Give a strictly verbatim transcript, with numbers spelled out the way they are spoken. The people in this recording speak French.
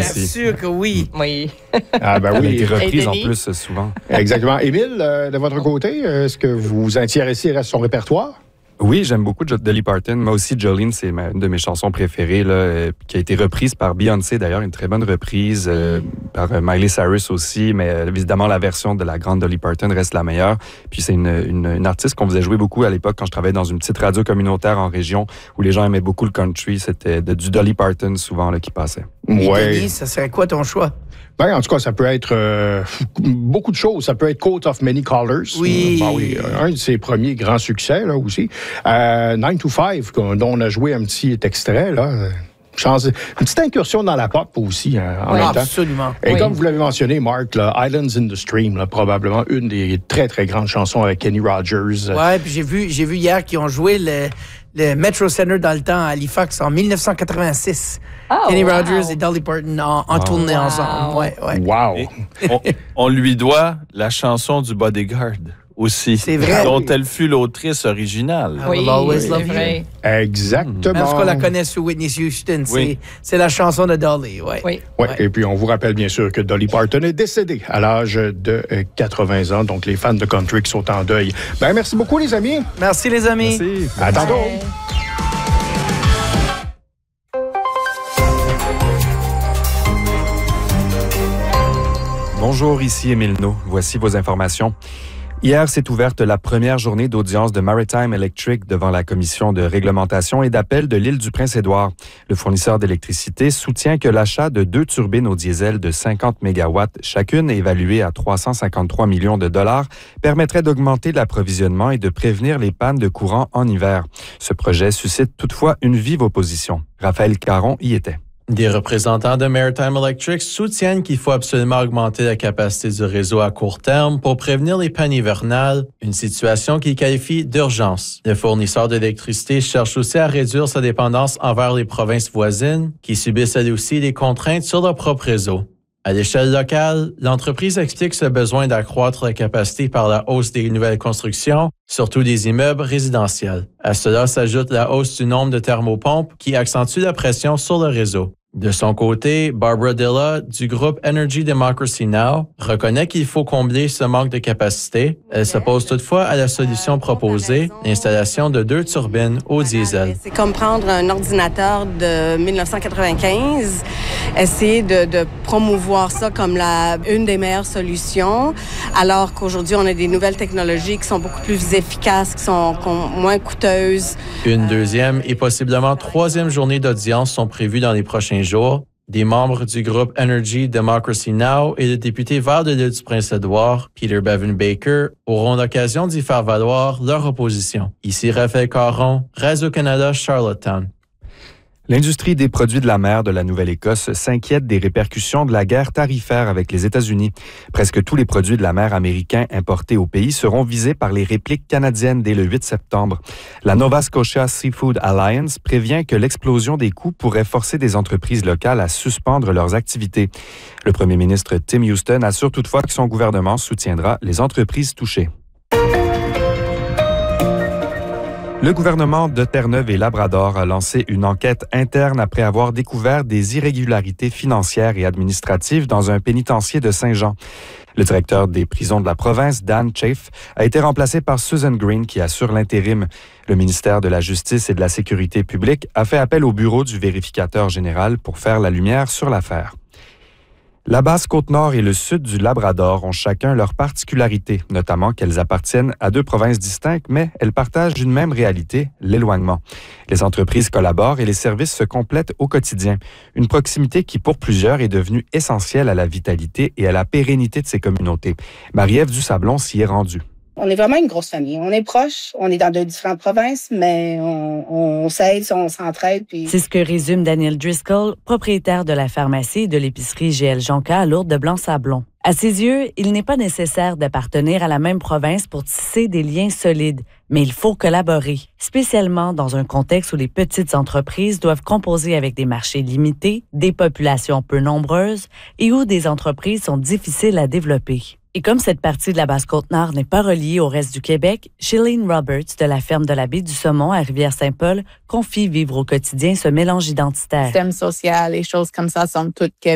Bien sûr que oui. Oui. Ah ben Elle a oui. été reprise Et en Denis? plus souvent. Exactement. Émile, euh, de votre côté, est-ce que vous vous intéressez à son répertoire? Oui, j'aime beaucoup Jo- Dolly Parton. Moi aussi, Jolene, c'est ma- une de mes chansons préférées, là, euh, qui a été reprise par Beyoncé, d'ailleurs, une très bonne reprise, euh, par euh, Miley Cyrus aussi, mais euh, évidemment, la version de la grande Dolly Parton reste la meilleure. Puis c'est une, une, une artiste qu'on faisait jouer beaucoup à l'époque quand je travaillais dans une petite radio communautaire en région où les gens aimaient beaucoup le country. C'était de, du Dolly Parton souvent là, qui passait. Et Ouais. Denis, ça serait quoi ton choix? Ben, en tout cas, ça peut être euh, beaucoup de choses. Ça peut être Coat of Many Colors. Oui. Ben oui, un de ses premiers grands succès, là, aussi. Euh, nine to five, dont on a joué un petit extrait, là. Chance- Une petite incursion dans la pop aussi, hein, en Oui, même temps. absolument. Et Oui. comme vous l'avez mentionné, Marc, là, Islands in the Stream, là, probablement une des très, très grandes chansons avec Kenny Rogers. Ouais, puis j'ai vu, j'ai vu hier qu'ils ont joué le, le Metro Center dans le temps à Halifax en dix-neuf cent quatre-vingt-six. Oh, Kenny wow. Rogers et Dolly Parton en, en Wow. tournée Wow. ensemble. Ouais, ouais. Wow! Et on, on lui doit la chanson du Bodyguard aussi, C'est vrai. dont elle fut l'autrice originale. I Oui, will always c'est love you. vrai. Exactement. Parce qu'on la connaît sous Whitney Houston. C'est, Oui. c'est la chanson de Dolly. Ouais. Oui. Ouais, Ouais. et puis on vous rappelle bien sûr que Dolly Parton est décédée à l'âge de euh, quatre-vingts ans, donc les fans de country qui sont en deuil. Ben merci beaucoup les amis. Merci les amis. Merci. À tantôt. Bye. Bonjour, ici Émile No. Voici vos informations. Hier s'est ouverte la première journée d'audience de Maritime Electric devant la commission de réglementation et d'appel de l'île du Prince-Édouard. Le fournisseur d'électricité soutient que l'achat de deux turbines au diesel de cinquante mégawatts, chacune évaluée à trois cent cinquante-trois millions de dollars, permettrait d'augmenter l'approvisionnement et de prévenir les pannes de courant en hiver. Ce projet suscite toutefois une vive opposition. Raphaël Caron y était. Des représentants de Maritime Electric soutiennent qu'il faut absolument augmenter la capacité du réseau à court terme pour prévenir les pannes hivernales, une situation qu'ils qualifient d'urgence. Le fournisseur d'électricité cherche aussi à réduire sa dépendance envers les provinces voisines, qui subissent elles aussi des contraintes sur leur propre réseau. À l'échelle locale, l'entreprise explique ce besoin d'accroître la capacité par la hausse des nouvelles constructions, surtout des immeubles résidentiels. À cela s'ajoute la hausse du nombre de thermopompes qui accentue la pression sur le réseau. De son côté, Barbara Dilla, du groupe Energy Democracy Now!, reconnaît qu'il faut combler ce manque de capacité. Elle s'oppose toutefois à la solution proposée, l'installation de deux turbines au diesel. C'est comme prendre un ordinateur de dix-neuf cent quatre-vingt-quinze, essayer de, de promouvoir ça comme la, une des meilleures solutions, alors qu'aujourd'hui, on a des nouvelles technologies qui sont beaucoup plus efficaces, qui sont qui sont moins coûteuses. Une deuxième et possiblement troisième journée d'audience sont prévues dans les prochains jours. Des membres du groupe Energy Democracy Now! Et le député vert de l'île du Prince-Édouard, Peter Bevan Baker, auront l'occasion d'y faire valoir leur opposition. Ici Raphaël Caron, Radio-Canada, Charlottetown. L'industrie des produits de la mer de la Nouvelle-Écosse s'inquiète des répercussions de la guerre tarifaire avec les États-Unis. Presque tous les produits de la mer américains importés au pays seront visés par les répliques canadiennes dès le huit septembre. La Nova Scotia Seafood Alliance prévient que l'explosion des coûts pourrait forcer des entreprises locales à suspendre leurs activités. Le premier ministre Tim Houston assure toutefois que son gouvernement soutiendra les entreprises touchées. Le gouvernement de Terre-Neuve et Labrador a lancé une enquête interne après avoir découvert des irrégularités financières et administratives dans un pénitencier de Saint-Jean. Le directeur des prisons de la province, Dan Chafe, a été remplacé par Susan Green qui assure l'intérim. Le ministère de la Justice et de la Sécurité publique a fait appel au bureau du vérificateur général pour faire la lumière sur l'affaire. La Basse-Côte-Nord et le sud du Labrador ont chacun leurs particularités, notamment qu'elles appartiennent à deux provinces distinctes, mais elles partagent une même réalité, l'éloignement. Les entreprises collaborent et les services se complètent au quotidien. Une proximité qui, pour plusieurs, est devenue essentielle à la vitalité et à la pérennité de ces communautés. Marie-Ève Dusablon s'y est rendue. On est vraiment une grosse famille. On est proches, on est dans de différentes provinces, mais on, on s'aide, on s'entraide. Puis... C'est ce que résume Daniel Driscoll, propriétaire de la pharmacie et de l'épicerie G L Jonca à Lourdes de Blanc-Sablon. À ses yeux, il n'est pas nécessaire d'appartenir à la même province pour tisser des liens solides, mais il faut collaborer, spécialement dans un contexte où les petites entreprises doivent composer avec des marchés limités, des populations peu nombreuses et où des entreprises sont difficiles à développer. Et comme cette partie de la Basse-Côte-Nord n'est pas reliée au reste du Québec, Shilene Roberts de la ferme de la baie du Saumon à Rivière-Saint-Paul confie vivre au quotidien ce mélange identitaire. Le système social, les choses comme ça sont toutes